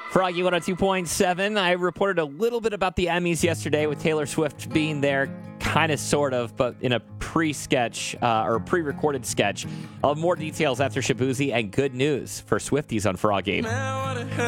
Froggy 102.7. I reported a little bit about the Emmys yesterday with Taylor Swift being there, kind of, sort of, but in a pre-sketch or pre-recorded sketch. I'll have more details after Shabuzi and good news for Swifties on Froggy.